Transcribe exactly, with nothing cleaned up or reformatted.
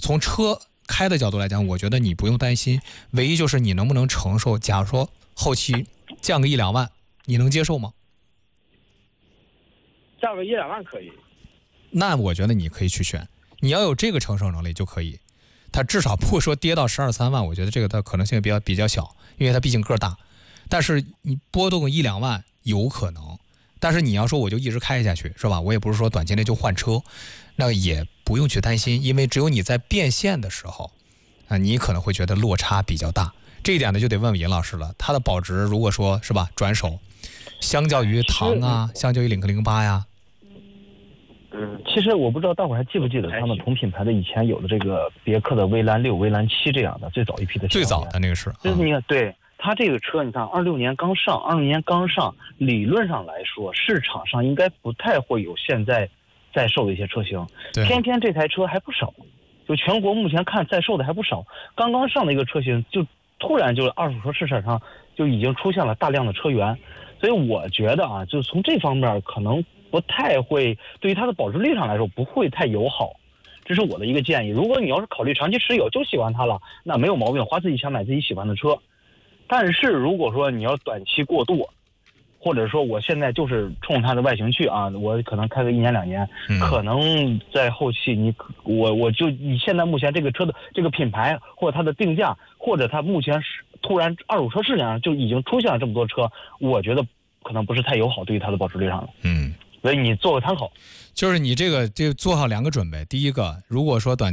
从车开的角度来讲，我觉得你不用担心，唯一就是你能不能承受，假如说后期降个一两万，你能接受吗？ 降个一两万可以。 那我觉得你可以去选，你要有这个承受能力就可以。它至少不会说跌到十二三万，我觉得这个它可能性比较比较小，因为它毕竟个大。但是你波动一两万有可能，但是你要说我就一直开下去，是吧？我也不是说短期内就换车，那也不用去担心，因为只有你在变现的时候，啊，你可能会觉得落差比较大。这一点呢，就得问问尹老师了。它的保值如果说是吧，转手，相较于唐啊，相较于领克零八呀。 嗯，其实我不知道大伙还记不记得他们同品牌的以前有的这个别克的蔚蓝六、蔚蓝七这样的最早一批的。 最早的那个是， 就是你看，对它这个车，你看二六年刚上，二六年刚上，理论上来说，市场上应该不太会有现在在售的一些车型，偏偏这台车还不少，就全国目前看在售的还不少。刚刚上的一个车型，就突然就二手车市场上就已经出现了大量的车源，所以我觉得啊，就从这方面可能不太会，对于它的保值率上来说不会太友好，这是我的一个建议。如果你要是考虑长期持有，就喜欢它了，那没有毛病，花自己钱买自己喜欢的车。但是如果说你要短期过渡，或者说我现在就是冲它的外形去啊，我可能开个一年两年， 嗯、 可能在后期你我我就以现在目前这个车的这个品牌或者它的定价，或者它目前是突然二手车市场上就已经出现了这么多车，我觉得可能不是太友好对于它的保值率上了。 嗯。 所以你做个参考， 就是你这个就做好两个准备。第一个，如果说短